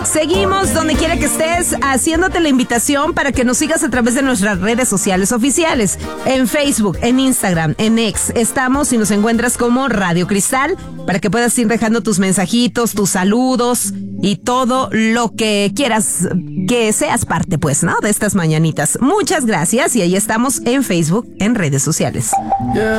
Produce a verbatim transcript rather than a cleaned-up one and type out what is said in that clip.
Seguimos donde quiera que estés, haciéndote la invitación para que nos sigas a través de nuestras redes sociales oficiales. En Facebook, en Instagram, en X, estamos y nos encuentras como Radio Cristal, para que puedas ir dejando tus mensajitos, tus saludos y todo lo que quieras que seas parte, pues, ¿no? De estas mañanitas. Muchas gracias y ahí estamos en Facebook, en redes sociales. Yeah.